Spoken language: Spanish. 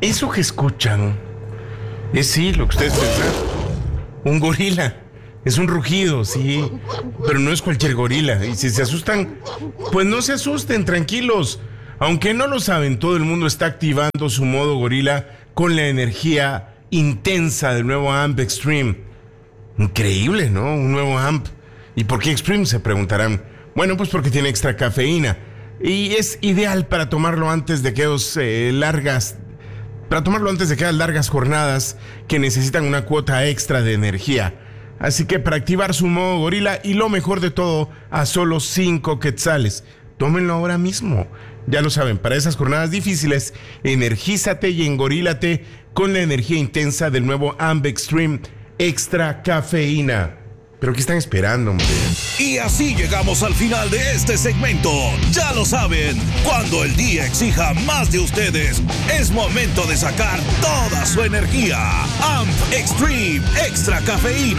Eso que escuchan es sí, lo que ustedes pensan. Un gorila. Es un rugido, sí. Pero no es cualquier gorila. Y si se asustan, pues no se asusten, tranquilos. Aunque no lo saben, todo el mundo está activando su modo gorila con la energía intensa del nuevo AMP Extreme. Increíble, ¿no? Un nuevo AMP. ¿Y por qué Extreme? Se preguntarán. Bueno, pues porque tiene extra cafeína. Y es ideal para tomarlo antes de aquellas largas jornadas que necesitan una cuota extra de energía. Así que para activar su modo gorila y lo mejor de todo, a solo 5 quetzales. Tómenlo ahora mismo. Ya lo saben, para esas jornadas difíciles, energízate y engorílate con la energía intensa del nuevo AMP Extreme Extra Cafeína. ¿Pero qué están esperando, hombre? Y así llegamos al final de este segmento. Ya lo saben, cuando el día exija más de ustedes, es momento de sacar toda su energía. AMP Extreme Extra Cafeína.